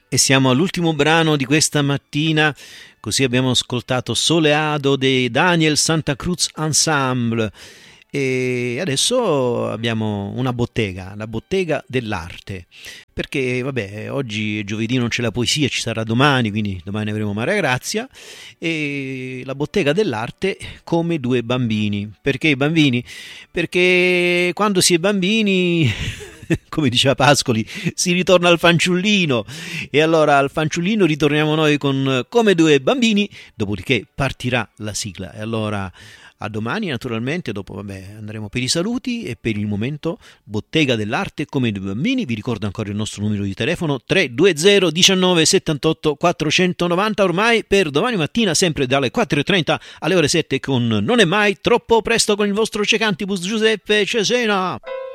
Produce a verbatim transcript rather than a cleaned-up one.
E siamo all'ultimo brano di questa mattina, così abbiamo ascoltato Soleado dei Daniel Santa Cruz Ensemble e adesso abbiamo una bottega, la bottega dell'arte, perché vabbè, oggi è giovedì, non c'è la poesia, ci sarà domani, quindi domani avremo Maria Grazia, e la bottega dell'arte come due bambini. Perché i bambini? Perché quando si è bambini come diceva Pascoli, si ritorna al fanciullino, e allora al fanciullino ritorniamo noi con come due bambini, dopodiché partirà la sigla. E allora a domani, naturalmente, dopo vabbè andremo per i saluti, e per il momento bottega dell'arte come due bambini. Vi ricordo ancora il nostro numero di telefono tre due zero diciannove settantotto quattrocentonovanta, ormai per domani mattina sempre dalle quattro e trenta alle ore sette con Non è mai troppo presto con il vostro Cecantibus Giuseppe Cesena.